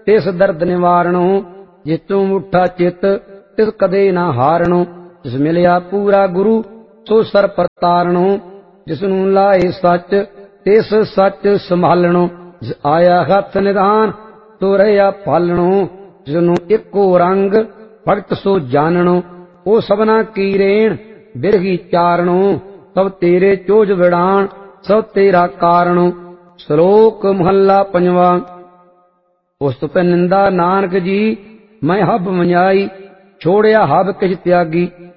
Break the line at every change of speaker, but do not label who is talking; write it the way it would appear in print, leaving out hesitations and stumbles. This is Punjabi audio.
ਤਿਸ ਦਰਦ ਨਿਵਾਰਣੋ। ਜਿਤੂ ਮੁਠਾ ਚਿਤ ਤਿਸ ਕਦੇ ਨਾ ਹਾਰਣੋ। ਜਿਸ ਮਿਲਿਆ ਪੂਰਾ ਗੁਰੂ ਸੋ ਸਰ ਪਰਤਾਰਣੋ। ਜਿਸਨੂੰ ਲਾਏ ਸੱਚ ਤਿਸ ਸੱਚ ਸੰਭਾਲਣੋ। ਜਿਸ ਆਇਆ ਹੱਥ ਨਿਧਾਨ ਸੋ ਰਹਿਆ ਪਾਲਣੋ। ਜਿਸਨੂੰ ਇੱਕੋ ਰੰਗ ਭਗਤ ਸੋ ਜਾਣਣੋ। ਉਹ ਸਭਨਾ ਕੀ ਰੇਣ ਬਿਰਹੀ ਚਾਰਣੋ। ਸਭ ਤੇਰੇ ਚੋਜ ਵਿੜਾਣ ਸਭ ਤੇਰਾ ਕਾਰਣੋ। ਸ਼ਲੋਕ ਮਹੱਲਾ ਪੰਜਵਾਂ। ਉਸ ਪੈ ਨਿੰਦਾ ਨਾਨਕ ਜੀ ਮੈਂ ਹਬ ਮਨਾਈ। ਛੋੜਿਆ ਹਬ ਕਿਛ ਤਿਆਗੀ